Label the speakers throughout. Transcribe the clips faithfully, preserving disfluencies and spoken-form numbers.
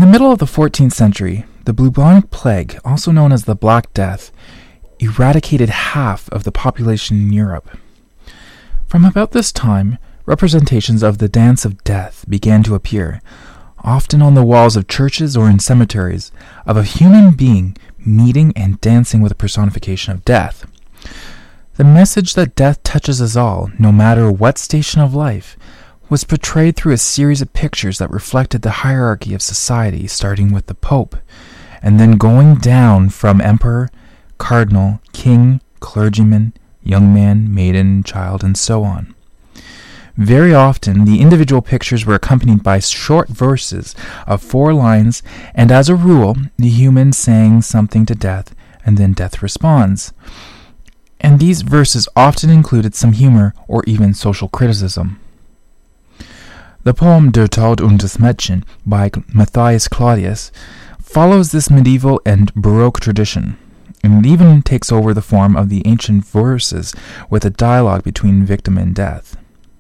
Speaker 1: middle of the fourteenth century, the bubonic plague, also known as the Black Death, eradicated half of the population in Europe. From about this time, representations of the Dance of Death began to appear, often on the walls of churches or in cemeteries, of a human being meeting and dancing with a personification of death. The message that death touches us all, no matter what station of life, was portrayed through a series of pictures that reflected the hierarchy of society, starting with the Pope, and then going down from emperor, cardinal, king, clergyman, young man, maiden, child, and so on. Very often, the individual pictures were accompanied by short verses of four lines, and as a rule, the human saying something to death, and then death responds. And these verses often included some humor or even social criticism. The poem Der Tod und das Mädchen by Matthias Claudius follows this medieval and Baroque tradition, and it even takes over the form of the ancient verses with a dialogue between victim and death.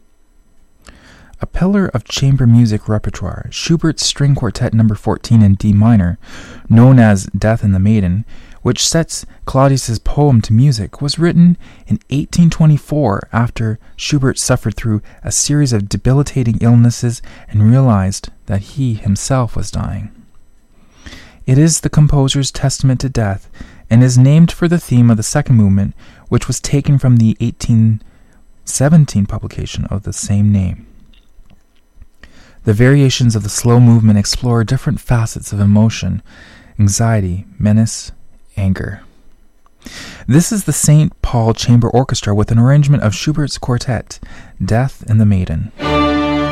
Speaker 1: A pillar of chamber music repertoire, Schubert's String Quartet number fourteen in D minor, known as Death and the Maiden, which sets Claudius's poem to music, was written in eighteen twenty-four after Schubert suffered through a series of debilitating illnesses and realized that he himself was dying. It is the composer's testament to death and is named for the theme of the second movement, which was taken from the eighteen seventeen publication of the same name. The variations of the slow movement explore different facets of emotion, anxiety, menace, anger. This is the Saint Paul Chamber Orchestra with an arrangement of Schubert's quartet, Death and the Maiden.